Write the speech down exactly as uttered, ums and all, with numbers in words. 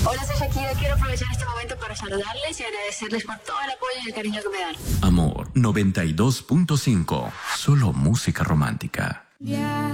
Hola, soy Shakira. Quiero aprovechar este momento para saludarles y agradecerles por todo el apoyo y el cariño que me dan. Amor noventa y dos punto cinco. Solo música romántica. Yeah.